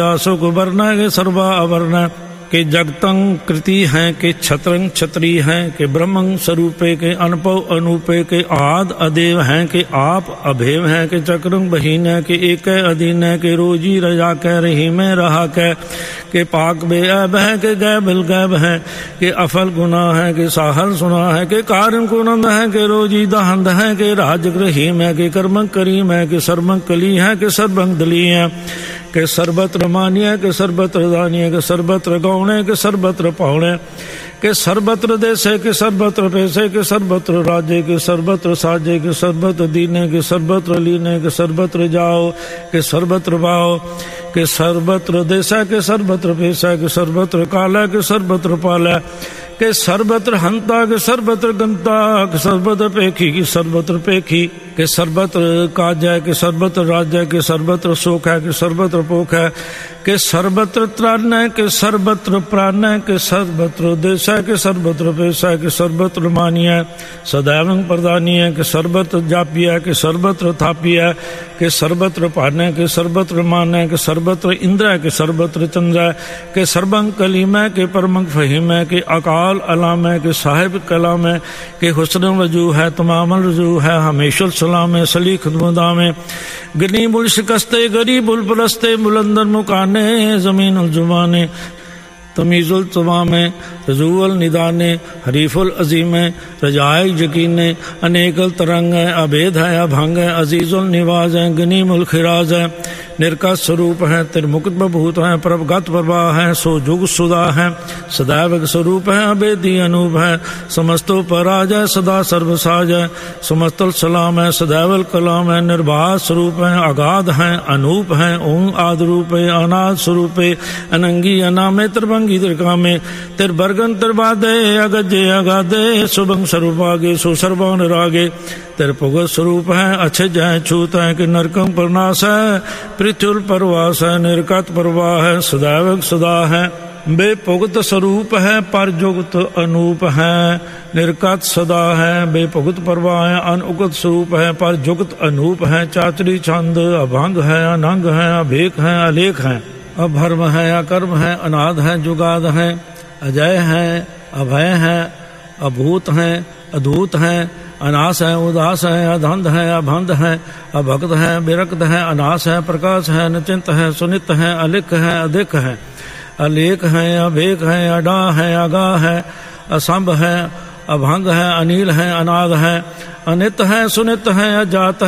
सुख वर्ण के सर्वा अवर्ण के जगतं कृति हैं के छत्रं छत्री हैं के ब्रह्मं स्वरूपे के अनपव अनूपे के आद अदेव हैं के आप अभेव हैं के चक्रं बहीन है के एक अधीन है के रोजी रजा कह रही में रहा के पाक बे अब है के गै बिल गैब है के अफल गुना है के साहल सुना है के कारण कुनंद है के रोजी दहंद है के राजग्रहीम है के कर्मं करीम है के सर्वं कली है के सर्वं दली है के सर्वत्र मान्य के सर्वत्र दान्य के सर्वत्र गौणे के सर्वत्र पौणे के सर्वत्र देशे के सर्वत्र पेशे के सर्वत्र राज्य के सर्वत्र साजे के सर्वत्र दीने के सर्वत्र लीने के सर्वत्र जाओ के सर्वत्र बाओ के सर्वत्र देशा के सर्वत्र पेशा के सर्वत्र काला के सर्वत्र पाला के सर्वत्र हंता के सर्वत्र गंता के सर्वत्र पेखी की सर्वत्र पेखी के सर्वत्र काज के सर्वत्र राज्य के सर्वत्र शोक है के सर्वत्र पोख है के सर्वत्र त्राण है के सर्वत्र प्राण है के सर्वत्र देश है के सर्वत्र पेशा के सर्वत्र मानिय है सदैव प्रदानी है के सर्वत्र जापी है के सर्वत्र थापी है के सर्वत्र पान है के सर्वत्र मान है के सर्वत्र इंद्र है के सर्वत्र चंद्र है के सर्वं कलीम है के परमं फहीम है के अकाल अलाम है के साहिब कलाम है के हुस्न वजू है तमामल रजू है हमेशा सलाम है सलीख मुदा में गनीबुल शिकस्ते गरीबुल परस्ते बुलंदर मुकाने जमीन जुबाने तमीज़ुल तवामे रजूअल निदाने हरीफुल अजीमे रजाए यकीने अनेकल तरंग है अभेद है अभंग है अजीज़ुल निवाज है गनीमुल खिराज है निर्का स्वरूप है तिरमुक्त बभूत है प्रभगत प्रभा है सो जुग सुदा है सदैव स्वरूप है अभेदी अनूप है समस्तो पराज है सदा सर्वसाज है समस्तल सलाम है सदैवल कलाम है निर्बाध स्वरूप है अगाध है अनूप है ओं आद रूप है अनाद स्वरूप है अनंगी अनामे त्रिभंगी त्रिकामे तिरबर्गन तिरबादे अगजे अगाधे शुभं स्वरूपागे सुसर्वान रागे तिरपुग स्वरूप है अच्छज है छूत है कि नरकं परनाश है पृथ्वी परवास है निर्कत परवाह है सदैव सदा है बेपुगत स्वरूप है परजुगत अनूप है निर्कत सदा है बेपुगत परवाह है अनुगत स्वरूप है परजुगत अनूप है चातरी छंद अभंग है अनंग है अभेक है अलेख है अभर्म है अकर्म है अनाद है जुगाद है अजय है अभय है अभूत है अधूत है अनास है उदास है अधंध है अभंध है अभक्त है विरक्त है अनास है प्रकाश है निचिंत है सुनित है अलिख है अधिक है अलेख है अभेक है अडा है अगा है असंभ है अभंग है अनिल है अनाद है अनित है सुनित है अजात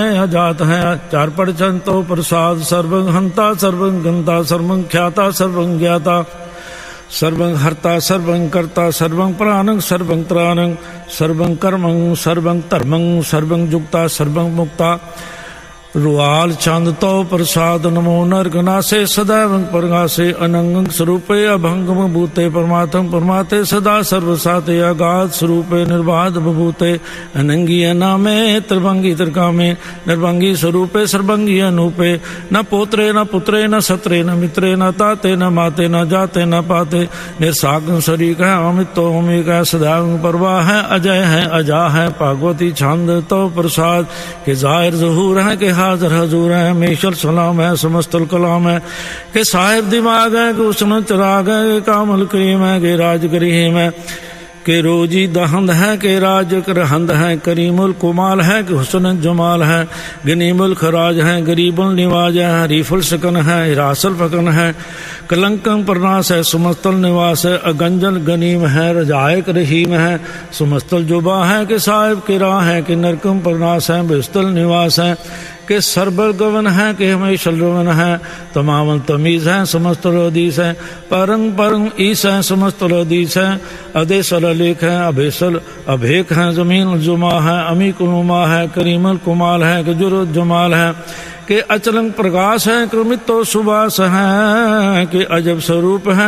है चार परचंतो प्रसाद सर्वं हंता सर्वं गंता सर्वं ख्याता सर्वं ज्ञाता सर्वं हर्ता सर्वं कर्ता सर्वं प्राणं सर्वं त्राणं सर्वं कर्मं सर्वं धर्मं सर्वं जुक्ता सर्वं मुक्ता रुआल चांद तो प्रसाद नमो नरगनासे सदैव परगासे अनंग स्वरूपे अभंगम भूते परमात्म परमाते सदा सर्वसाते अगाध स्वरूपे निर्बाध बभूते अनंगी अनामे त्रिभंगी त्रिकामे निर्भंगी स्वरूपे सर्वंगी अनूपे न पोत्रे न पुत्रे न सत्रे न मित्रे न ताते न माते न जाते न पाते निर्साग शरीक है अमित तो अमिक है सदैव परवाह है अजय है अजा है भागवती छंद तो प्रसाद के जाहिर ज़हूर है के हाज़िर हजूर है मेशल सलाम है समस्तल कलाम है के साहिब दिमाग है के उसने चिराग है के कामल करीम है के राज करीम है के रोजी दहंद है के राज करहंद है करीमुल कुमाल है कि हुस्न जमाल है गनीमुल खराज है गरीबुल निवाज है हरीफुल सकन है हिरासल फकन है कलंकं परनास है सुमस्तल निवास है अगंजल गनीम है रजायक रहीम है सुमस्तल जुबा है कि साहिब के राह है कि नरकम परनास है बेस्तल निवास है के सरबर गवन है कि हमेशा रवन है तमाम तमीज़ है समस्त हदीस है परंग परंग ईस है समस्त हदीस है अदेसल अलेख है अभेसल अभेक है जमीन जुमा है अमी कुनुमा है करीमल कुमाल है कि जुरुद जमाल है कि अचलंग प्रकाश है क्रमित तो सुबास है कि अजब स्वरूप है